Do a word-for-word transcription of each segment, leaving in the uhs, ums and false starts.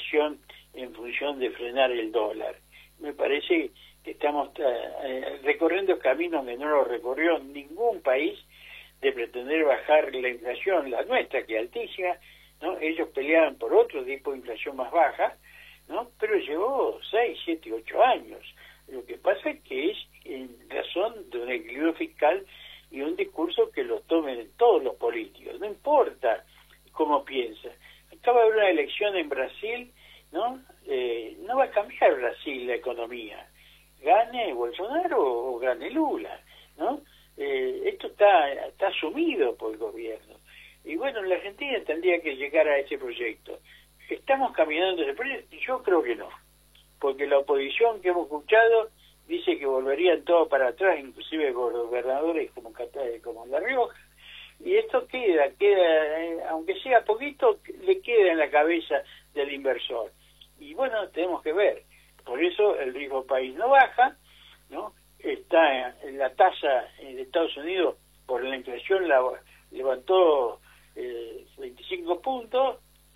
inflación en función de frenar el dólar. Me parece que estamos eh, recorriendo caminos que no lo recorrió ningún país, de pretender bajar la inflación, la nuestra, que es altísima, ¿no? Ellos peleaban por otro tipo de inflación más baja, ¿no? Pero llevó seis, siete, ocho años. Lo que pasa es que es en razón de un equilibrio fiscal y un discurso que lo tomen todos los políticos, no importa cómo piensa. Acaba de haber una elección en Brasil, ¿no? Eh, no va a cambiar Brasil la economía, gane Bolsonaro o gane Lula, ¿no? Eh, esto está, está asumido por el gobierno. Y bueno, la Argentina tendría que llegar a ese proyecto. ¿Estamos caminando ese proyecto? Yo creo que no, porque la oposición que hemos escuchado dice que volverían todo para atrás, inclusive con los gobernadores como, como La Rioja, y esto queda, queda eh, aunque sea poquito, le queda en la cabeza del inversor. Y bueno, tenemos que ver. Por eso el riesgo país no baja, ¿no? Está en la tasa de Estados Unidos por la inflación, la levantó eh, veinticinco puntos,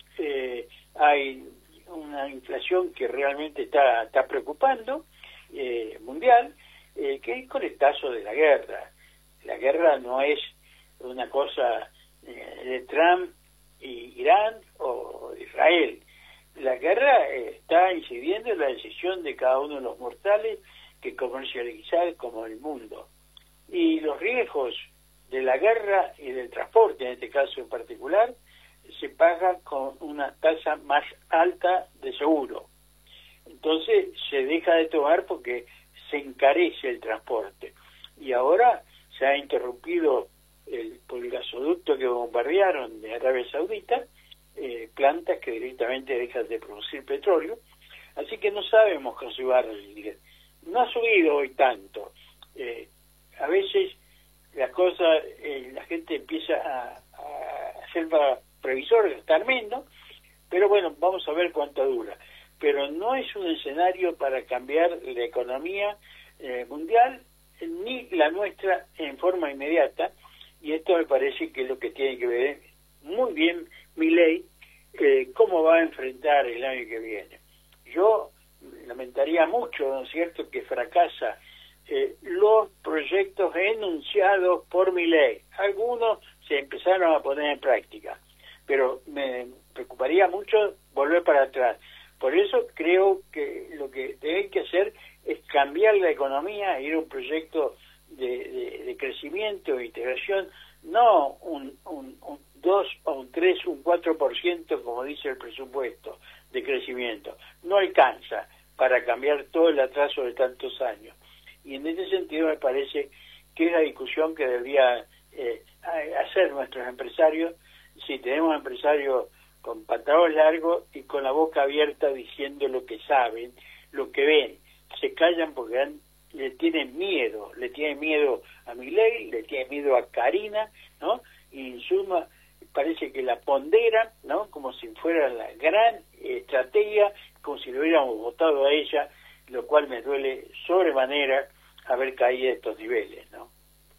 eh, hay una inflación que realmente está, está preocupando, eh, mundial, eh, que es el coletazo de la guerra. La guerra no es una cosa eh, de Trump y Irán o Israel. La guerra eh, está incidiendo en la decisión de cada uno de los mortales que comercializar como el mundo. Y los riesgos de la guerra y del transporte, en este caso en particular, se pagan con una tasa más alta de seguro. Entonces se deja de tomar porque se encarece el transporte. Y ahora se ha interrumpido el, por el gasoducto que bombardearon de Arabia Saudita, eh, plantas que directamente dejan de producir petróleo. Así que no sabemos cómo se va a recibir. No ha subido hoy tanto. Eh, a veces las cosas, eh, la gente empieza a, a hacer previsores, estar menos, pero bueno, vamos a ver cuánto dura. Pero no es un escenario para cambiar la economía eh, mundial, ni la nuestra en forma inmediata, y esto me parece que es lo que tiene que ver muy bien Milei, eh, cómo va a enfrentar el año que viene. Yo lamentaría mucho, ¿no es cierto?, que fracasa eh, los proyectos enunciados por Milei. Algunos se empezaron a poner en práctica, pero me preocuparía mucho volver para atrás. Por eso creo que lo que hay que hacer es cambiar la economía, ir a un proyecto de, de, de crecimiento e integración, no un, un, un dos o un tres, un cuatro por ciento como dice el presupuesto de crecimiento. No alcanza para cambiar todo el atraso de tantos años. Y en ese sentido me parece que es la discusión que debería eh, hacer nuestros empresarios, si tenemos empresarios con pantalones largos y con la boca abierta diciendo lo que saben, lo que ven. Se callan porque han, le tienen miedo, le tienen miedo a Milei, le tienen miedo a Karina, ¿no? Y en suma parece que la ponderan, ¿no?, como si fuera la gran estrategia, como si lo hubiéramos votado a ella, lo cual me duele sobremanera haber caído a estos niveles, ¿no?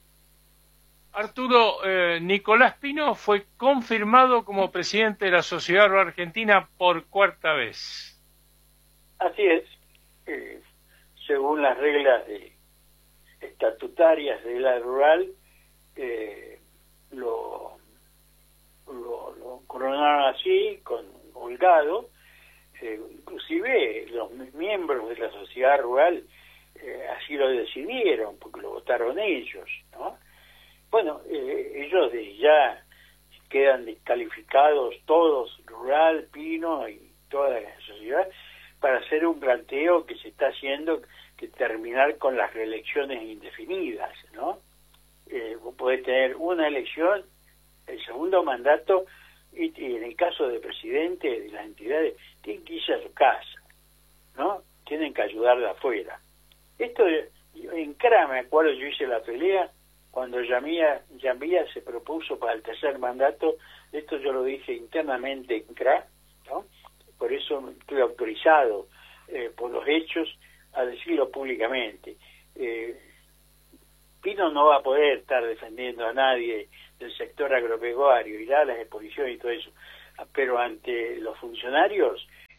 Arturo, eh, Nicolás Pino fue confirmado como presidente de la Sociedad Rural Argentina por cuarta vez. Así es, eh, según las reglas de, estatutarias de la rural, eh, lo, lo, lo coronaron así, con holgado, eh, inclusive los miembros de la sociedad rural eh, así lo decidieron, porque lo votaron ellos, ¿no? Bueno, eh, ellos de ya quedan descalificados todos, Rural, Pino y toda la sociedad, para hacer un planteo que se está haciendo, que terminar con las reelecciones indefinidas, ¿no? Eh, vos podés tener una elección, el segundo mandato, y, y en el caso de presidente de las entidades, tienen que irse a su casa, ¿no? Tienen que ayudar de afuera. Esto, en cara me acuerdo, yo hice la pelea, cuando Yamía, Yamía se propuso para el tercer mandato, esto yo lo dije internamente en C R A, ¿no? Por eso estoy autorizado eh, por los hechos a decirlo públicamente. Eh, Pino no va a poder estar defendiendo a nadie del sector agropecuario, irá a las exposiciones y todo eso, pero ante los funcionarios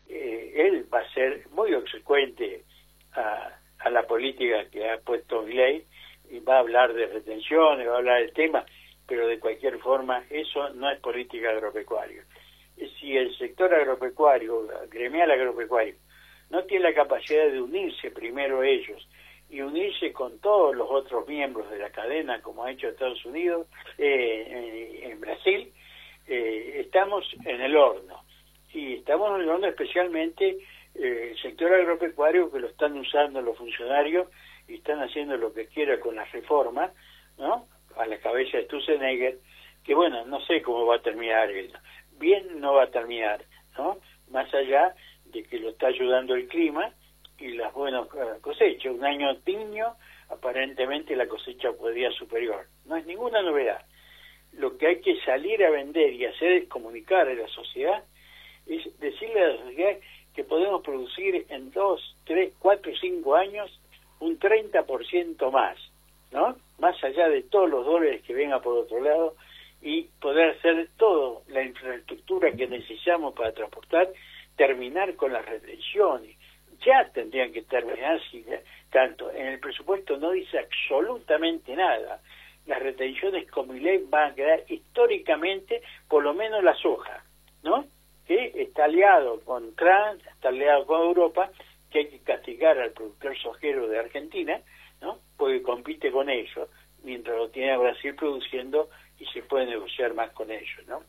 eh, él va a ser muy obsecuente a, a la política que ha puesto Milei, y va a hablar de retenciones, va a hablar del tema, pero de cualquier forma eso no es política agropecuaria. Si el sector agropecuario, gremial agropecuario, no tiene la capacidad de unirse primero ellos y unirse con todos los otros miembros de la cadena, como ha hecho Estados Unidos, eh, en, en Brasil, eh, estamos en el horno. Y estamos en el horno especialmente eh, el sector agropecuario, que lo están usando los funcionarios y están haciendo lo que quiera con la reforma, ¿no?, a la cabeza de Sturzenegger, que bueno, no sé cómo va a terminar él. Bien no va a terminar, ¿no?, más allá de que lo está ayudando el clima y las buenas cosechas. Un año tiño, aparentemente la cosecha podría superior. No es ninguna novedad. Lo que hay que salir a vender y hacer es comunicar a la sociedad, es decirle a la sociedad que podemos producir en dos, tres, cuatro, cinco años un treinta por ciento más, ¿no?, más allá de todos los dólares que venga por otro lado, y poder hacer toda la infraestructura que necesitamos para transportar, terminar con las retenciones. Ya tendrían que terminar, si tanto en el presupuesto no dice absolutamente nada. Las retenciones con Milei van a quedar históricamente, por lo menos la soja, ¿no?, que está aliado con Trump, está aliado con Europa, que hay que castigar al productor sojero de Argentina, ¿no?, porque compite con ellos, mientras lo tiene a Brasil produciendo y se puede negociar más con ellos, ¿no?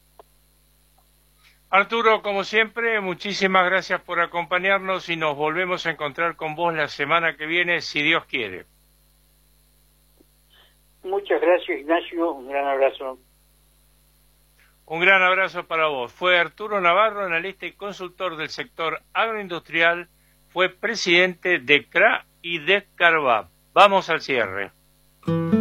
Arturo, como siempre, muchísimas gracias por acompañarnos y nos volvemos a encontrar con vos la semana que viene, si Dios quiere. Muchas gracias, Ignacio, un gran abrazo. Un gran abrazo para vos. Fue Arturo Navarro, analista y consultor del sector agroindustrial, fue presidente de C R A y de Carvap. Vamos al cierre.